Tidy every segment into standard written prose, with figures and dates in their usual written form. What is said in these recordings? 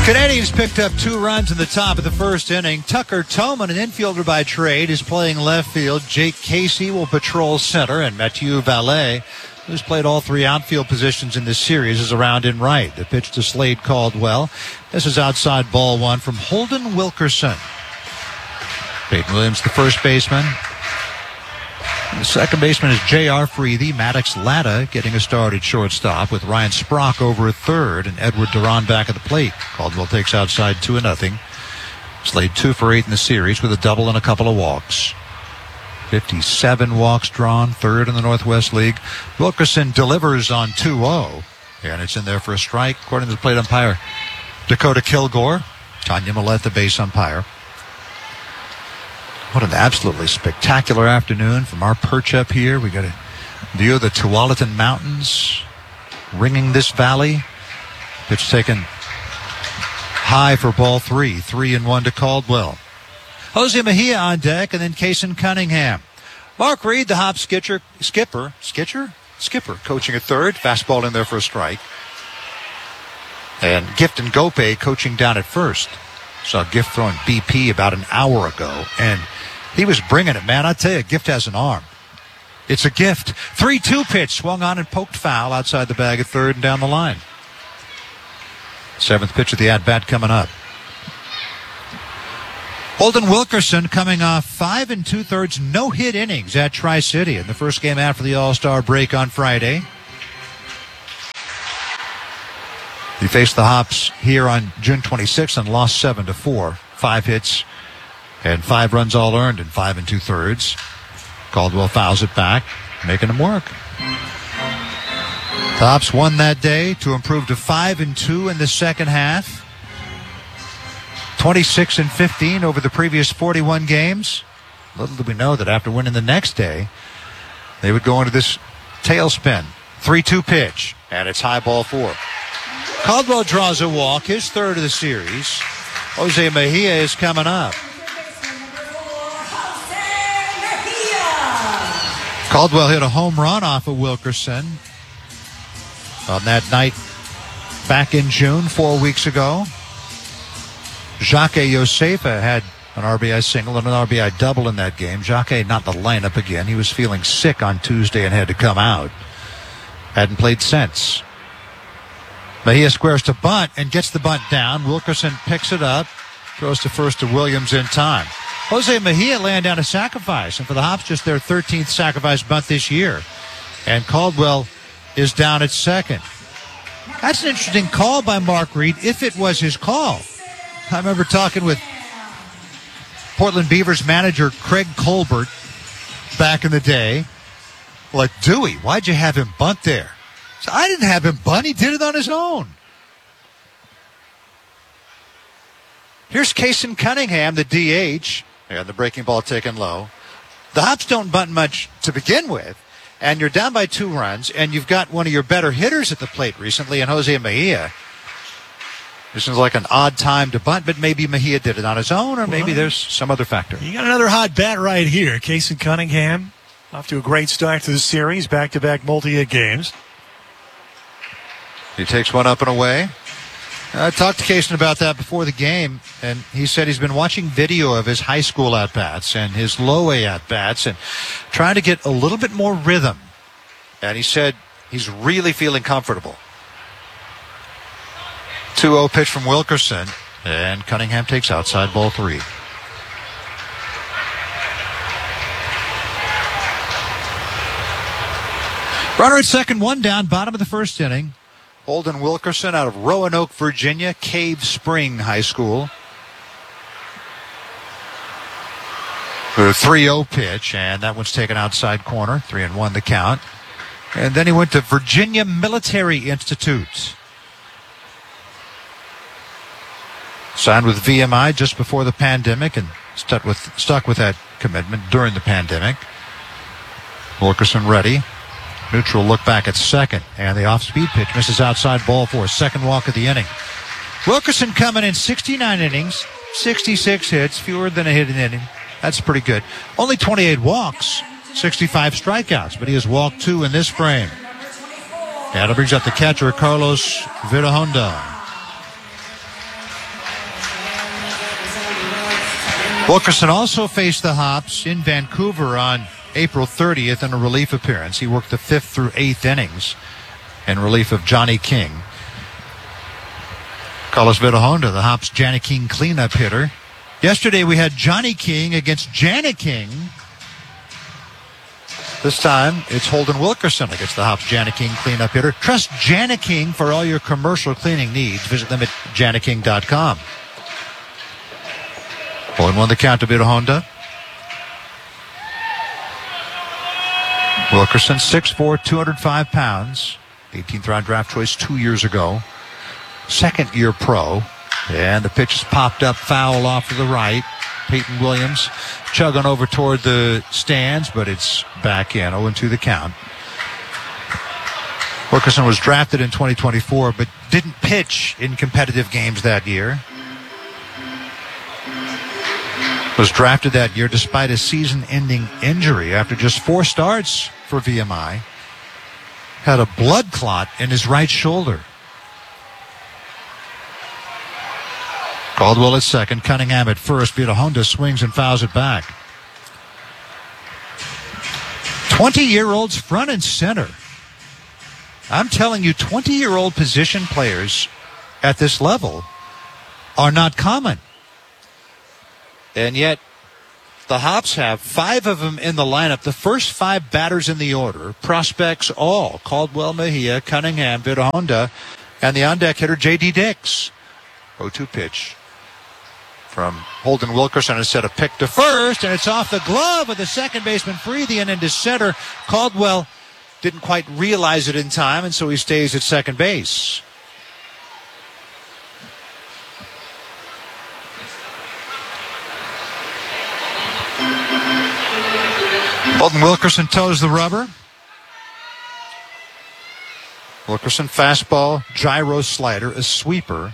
Canadians picked up 2 runs in the top of the first inning. Tucker Toman, an infielder by trade, is playing left field. Jake Casey will patrol center, and Mathieu Valet, who's played all 3 outfield positions in this series, is around in right. The pitch to Slade Caldwell. This is outside ball 1 from Holden Wilkerson. Peyton Williams, the first baseman. The second baseman is J.R. Freethy. Maddox Latta getting a start at shortstop with Ryan Sprock over at third and Edward Duran back at the plate. Caldwell takes outside 2-0. Slade 2 for 8 in the series with a double and a couple of walks. 57 walks drawn, third in the Northwest League. Wilkerson delivers on 2-0, and it's in there for a strike, according to the plate umpire Dakota Kilgore. Tanya Millette, the base umpire. What an absolutely spectacular afternoon from our perch up here. We got a view of the Tualatin Mountains ringing this valley. Pitch taken high for ball 3. 3-1 to Caldwell. Jose Mejia on deck, and then Kason Cunningham. Mark Reed, the Hop skipper, coaching at third. Fastball in there for a strike. And Gift and Gope coaching down at first. Saw Gift throwing BP about an hour ago, and he was bringing it, man. I tell you, Gift has an arm. It's a gift. 3-2 pitch, swung on and poked foul outside the bag at third and down the line. 7th pitch of the at-bat coming up. Holden Wilkerson coming off 5 2/3 no-hit innings at Tri-City in the first game after the All-Star break on Friday. He faced the Hops here on June 26th and lost 7-4. 5 hits and 5 runs all earned in 5 2/3. Caldwell fouls it back, making him work. The Hops won that day to improve to 5-2 in the second half. 26-15 over the previous 41 games. Little did we know that after winning the next day, they would go into this tailspin. 3-2 pitch, and it's high ball 4. Caldwell draws a walk, his third of the series. Jose Mejia is coming up. Caldwell hit a home run off of Wilkerson on that night back in June, 4 weeks ago. Jacques Josefa had an RBI single and an RBI double in that game. Jacques not the lineup again. He was feeling sick on Tuesday and had to come out. Hadn't played since. Mejia squares to bunt and gets the bunt down. Wilkerson picks it up, throws to first to Williams in time. Jose Mejia laying down a sacrifice, and for the Hops, just their 13th sacrifice bunt this year. And Caldwell is down at second. That's an interesting call by Mark Reed, if it was his call. I remember talking with Portland Beavers manager Craig Colbert back in the day. Like, Dewey, why'd you have him bunt there? So I didn't have him bunt. He did it on his own. Here's Kason Cunningham, the DH. And the breaking ball taken low. The Hops don't bunt much to begin with. And you're down by 2 runs. And you've got one of your better hitters at the plate recently in Jose Mejia. This is like an odd time to bunt, but maybe Mejia did it on his own, or maybe there's some other factor. You got another hot bat right here. Kason Cunningham off to a great start to the series, back-to-back multi-hit games. He takes one up and away. I talked to Kason about that before the game, and he said he's been watching video of his high school at-bats and his low-A at-bats and trying to get a little bit more rhythm. And he said he's really feeling comfortable. 2-0 pitch from Wilkerson, and Cunningham takes outside ball 3. Runner at second, 1 down, bottom of the first inning. Holden Wilkerson out of Roanoke, Virginia, Cave Spring High School. The 3-0 pitch, and that one's taken outside corner. 3-1 the count. And then he went to Virginia Military Institute. Signed with VMI just before the pandemic and stuck with that commitment during the pandemic. Wilkerson ready. Neutral look back at second, and the off-speed pitch misses outside ball 4. Second walk of the inning. Wilkerson coming in 69 innings, 66 hits, fewer than a hit an inning. That's pretty good. Only 28 walks, 65 strikeouts, but he has walked 2 in this frame. And it brings up the catcher, Carlos Virahonda. Wilkerson also faced the Hops in Vancouver on April 30th in a relief appearance. He worked the 5th through 8th innings in relief of Johnny King. Carlos Vidahonda, the Hops' Johnny King cleanup hitter. Yesterday we had Johnny King against Janet King. This time it's Holden Wilkerson against the Hops' Janet King cleanup hitter. Trust Janet King for all your commercial cleaning needs. Visit them at janetking.com. 0-1 the count to Vidahonda. Wilkerson, 6'4", 205 pounds. 18th round draft choice 2 years ago. Second-year pro. And the pitch is popped up, foul off to the right. Peyton Williams chugging over toward the stands, but it's back in. 0-2 the count. Wilkerson was drafted in 2024, but didn't pitch in competitive games that year. Was drafted that year despite a season-ending injury after just 4 starts for VMI. Had a blood clot in his right shoulder. Caldwell at second, Cunningham at first. Vidahonda swings and fouls it back. 20-year-olds front and center. I'm telling you, 20-year-old position players at this level are not common. And yet, the Hops have 5 of them in the lineup. The first 5 batters in the order, prospects all. Caldwell, Mejia, Cunningham, Vidahonda, and the on-deck hitter, J.D. Dix. 0-2 pitch from Holden Wilkerson instead of pick to first, and it's off the glove with the second baseman free, and into center. Caldwell didn't quite realize it in time, and so he stays at second base. Holden Wilkerson toes the rubber. Wilkerson, fastball, gyro slider, a sweeper.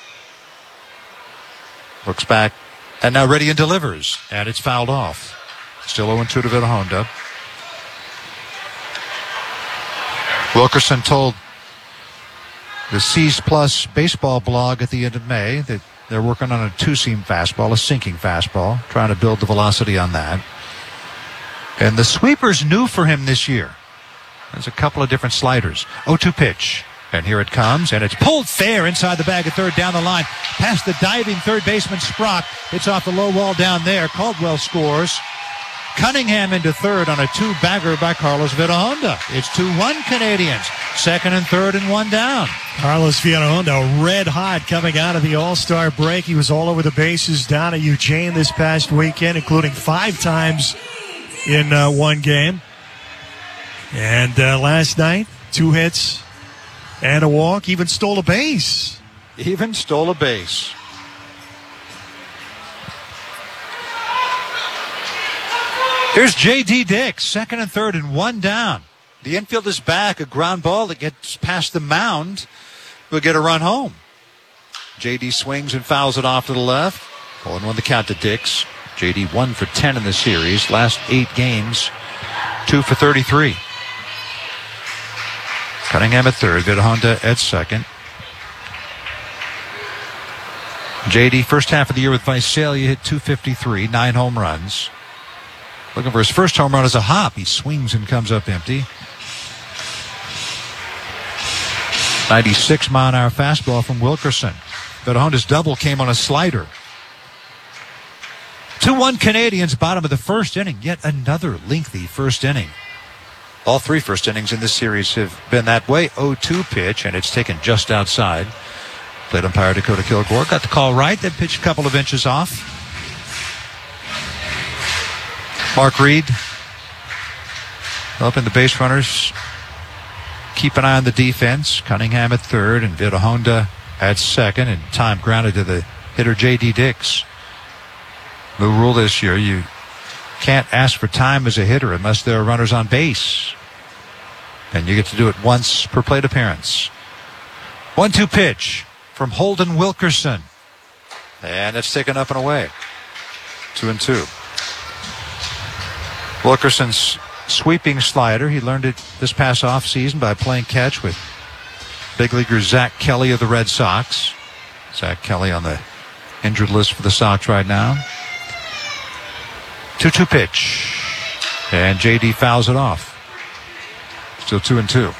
Looks back, and now ready and delivers, and it's fouled off. Still 0-2 to Vidahonda. Wilkerson told the C's Plus baseball blog at the end of May that they're working on a 2-seam fastball, a sinking fastball, trying to build the velocity on that. And the sweeper's new for him this year. There's a couple of different sliders. 0-2 pitch. And here it comes, and it's pulled fair inside the bag at third, down the line, past the diving third baseman Sprock. It's off the low wall down there. Caldwell scores. Cunningham into third on a 2-bagger by Carlos Vidahonda. It's 2-1 Canadians. Second and third and 1 down. Carlos Vidahonda red hot coming out of the All-Star break. He was all over the bases down at Eugene this past weekend, including 5 times in one game. And last night, 2 hits and a walk, even stole a base. Even stole a base. Here's J.D. Dix, second and third and 1 down. The infield is back. A ground ball that gets past the mound will get a run home. J.D. swings and fouls it off to the left. 0-1 the count to Dix. J.D. 1 for 10 in the series. Last 8 games, 2 for 33. Cunningham at third, Vidahonda at second. J.D. first half of the year with Visalia hit .253, 9 home runs. Looking for his first home run as a Hop. He swings and comes up empty. 96-mile-an-hour fastball from Wilkerson. Vidahonda's double came on a slider. 2-1 Canadians, bottom of the first inning. Yet another lengthy first inning. All 3 first innings in this series have been that way. 0-2 pitch, and it's taken just outside. Plate umpire Dakota Kilgore got the call right. That pitch a couple of inches off. Mark Reed helping the base runners keep an eye on the defense. Cunningham at third and Vidahonda at second, and time grounded to the hitter J.D. Dix. New rule this year, you can't ask for time as a hitter unless there are runners on base. And you get to do it once per plate appearance. 1-2 pitch from Holden Wilkerson. And it's taken up and away. 2-2. Wilkerson's sweeping slider. He learned it this past offseason by playing catch with big leaguer Zach Kelly of the Red Sox. Zach Kelly on the injured list for the Sox right now. 2-2 pitch. And J.D. fouls it off. Still 2-2.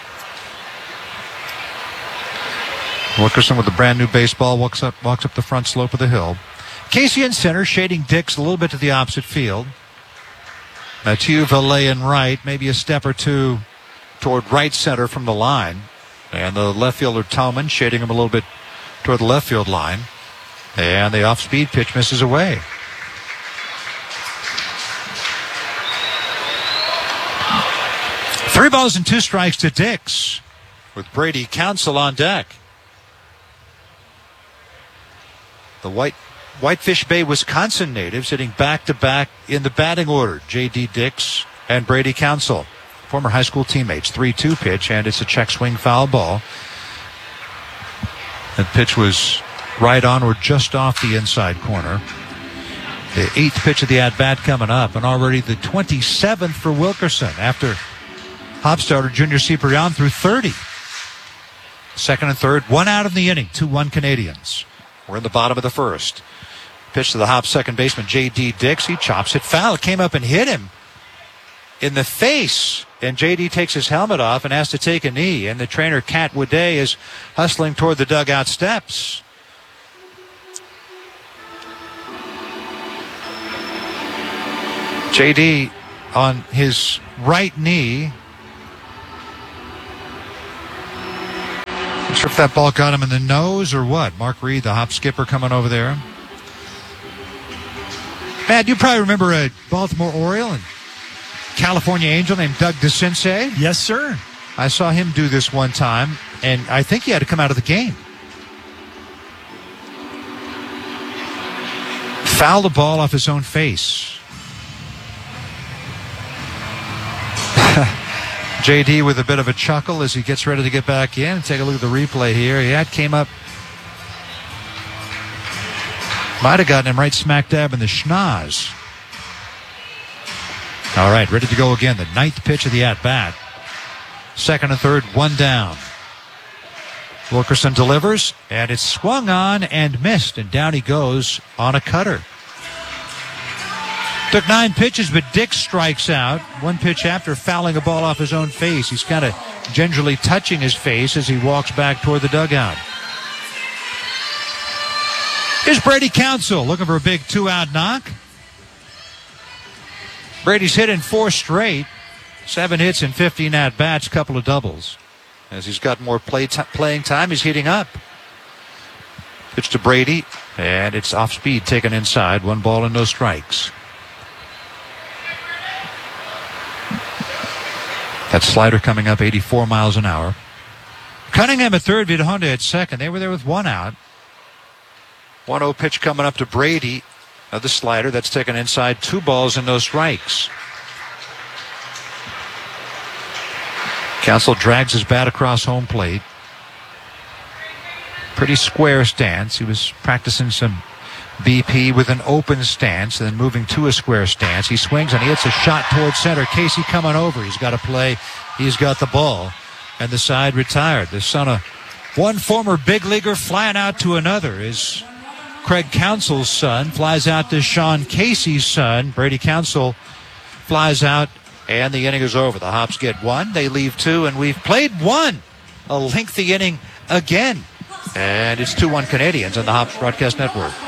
Wilkerson with a brand new baseball walks up the front slope of the hill. Casey in center, shading Dix a little bit to the opposite field. Mathieu Valet in right, maybe a step or two toward right center from the line. And the left fielder Tillman shading him a little bit toward the left field line. And the off-speed pitch misses away. Three balls and 2 strikes to Dix with Brady Counsell on deck. The Whitefish Bay, Wisconsin native sitting back-to-back in the batting order. J.D. Dix and Brady Counsell, former high school teammates. 3-2 pitch, and it's a check swing foul ball. That pitch was right on or just off the inside corner. The 8th pitch of the at-bat coming up, and already the 27th for Wilkerson after Hop starter Junior Ciprian threw 30. Second and third, 1 out in the inning, 2-1 Canadians. We're in the bottom of the first. Pitch to the Hop second baseman, J.D. Dix. He chops it foul. It came up and hit him in the face. And J.D. takes his helmet off and has to take a knee. And the trainer, Cat Wade, is hustling toward the dugout steps. J.D. on his right knee. Not sure if that ball got him in the nose or what. Mark Reed, the Hop skipper, coming over there. Matt, you probably remember a Baltimore Oriole and California Angel named Doug DeCinces. Yes, sir. I saw him do this one time, and I think he had to come out of the game. Foul the ball off his own face. J.D. with a bit of a chuckle as he gets ready to get back in. Take a look at the replay here. He came up. Might have gotten him right smack dab in the schnoz. All right, ready to go again. The 9th pitch of the at-bat. Second and third, 1 down. Wilkerson delivers, and it's swung on and missed, and down he goes on a cutter. Took 9 pitches, but Dix strikes out. 1 pitch after fouling a ball off his own face. He's kind of gingerly touching his face as he walks back toward the dugout. Here's Brady Counsell looking for a big 2-out knock. Brady's hit in 4 straight. 7 hits and 15 at-bats, couple of doubles. As he's got more playing time, he's heating up. Pitch to Brady, and it's off speed, taken inside. 1 ball and no strikes. That slider coming up 84 miles an hour. Cunningham at third, Vidahonda at second. They were there with 1 out. 1-0 pitch coming up to Brady. The slider that's taken inside. 2 balls and no strikes. Counsell drags his bat across home plate. Pretty square stance. He was practicing some BP with an open stance and then moving to a square stance. He swings and he hits a shot towards center. Casey coming over. He's got to play. He's got the ball. And the side retired. The son of one former big leaguer flying out to another is Craig Counsell's son. Flies out to Sean Casey's son. Brady Counsell flies out, and the inning is over. The Hops get 1. They leave 2, and we've played 1. A lengthy inning again. And it's 2-1 Canadians on the Hops Broadcast Network.